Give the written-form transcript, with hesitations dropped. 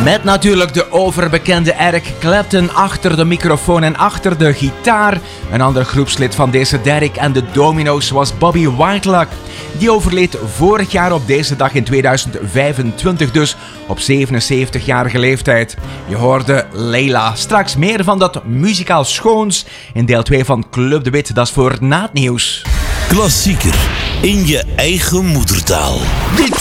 Met natuurlijk de overbekende Eric Clapton achter de microfoon en achter de gitaar. Een ander groepslid van deze Derek en de Domino's was Bobby Whitelock. Die overleed vorig jaar op deze dag in 2025, dus op 77-jarige leeftijd. Je hoorde Leila. Straks meer van dat muzikaal schoons in deel 2 van Club de Wit. Dat is voor na het nieuws. Klassieker in je eigen moedertaal. Dit